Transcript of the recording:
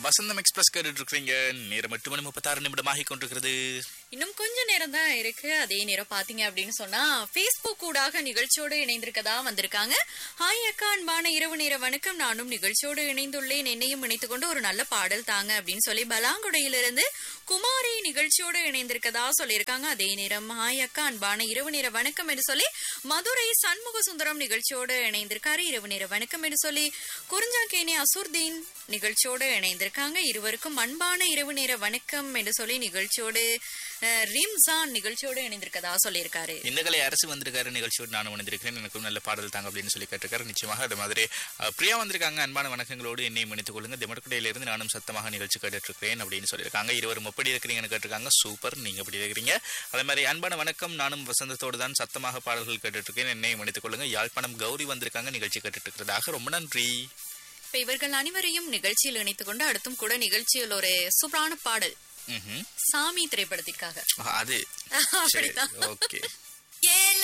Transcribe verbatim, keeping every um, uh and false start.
வசந்தம் express கேட்டுட்டு இருக்கீங்க. நேரம் எட்டு மணி முப்பத்தாறு நிமிடம் ஆகி கொண்டிருக்கிறது. இன்னும் கொஞ்ச நேரம் தான் இருக்கு. அதே நேரம் பாத்தீங்க அப்படின்னு சொன்னா Facebook ஊடாக நிகழ்ச்சியோடு இணைந்திருக்கதா வந்திருக்காங்க. ஹாய் அக்கா, அன்பான இரவு நேர வணக்கம். நானும் நிகழ்ச்சியோடு இணைந்துள்ளேன். என்னையும் இணைத்துக் கொண்டு ஒரு நல்ல பாடல் தாங்க அப்படின்னு சொல்லி பலாங்குடையிலிருந்து குமாரி நிகழ்ச்சியோடு இணைந்திருக்கதா சொல்லியிருக்காங்க. அதே நேரம் ஹாய் அக்கா, அன்பான இரவு நேர வணக்கம் என்று சொல்லி மதுரை சண்முக சுந்தரம் நிகழ்ச்சியோடு இணைந்திருக்காரு. இரவு நேர வணக்கம் என்று சொல்லி குறிஞ்சாக்கேணி அசூர்தீன் நிகழ்ச்சியோடு இணைந்திருக்காங்க. இருவருக்கும் அன்பான இரவு நேர வணக்கம் என்று சொல்லி நிகழ்ச்சியோடு ரிம்சான் நிகழ்ச்சியோடு இணைந்திருக்கதா சொல்லியிருக்காரு. இந்த கலை அரசு வந்திருக்காரு. நிகழ்ச்சியோடு நானும் இணைந்திருக்கிறேன். எனக்கும் நல்ல பாடல் தாங்க அப்படின்னு சொல்லி கேட்டிருக்காரு. நிச்சயமாக அது மாதிரி பிரியா வந்திருக்காங்க. அன்பான வணக்கங்களோடு என்னையும் இணைத்துக் கொள்ளுங்க. திமடக்குடையிலிருந்து நானும் சத்தமாக நிகழ்ச்சி கேட்டுட்டு இருக்கிறேன் அப்படின்னு சொல்லியிருக்காங்க. இருவரும் எப்படி இருக்கிறீங்கன்னு கேட்டிருக்காங்க. சூப்பர், நீங்க எப்படி இருக்கிறீங்க? அதே மாதிரி அன்பான வணக்கம், நானும் வசந்தத்தோடு தான் சத்தமாக பாடல்கள் கேட்டுட்டு இருக்கேன். என்னையும் இணைத்துக் கொள்ளுங்க. யாழ்ப்பாணம் கௌரி வந்திருக்காங்க. நிகழ்ச்சி கேட்டுட்டு இருக்கிறதாக ரொம்ப நன்றி. இப்ப இவர்கள் அனைவரையும் நிகழ்ச்சியில் இணைத்துக் கொண்டு அடுத்தும் கூட நிகழ்ச்சியில் ஒரு சூப்பரான பாடல் சாமி திரைப்படத்திற்காக அது அப்படித்தான். ஓகே.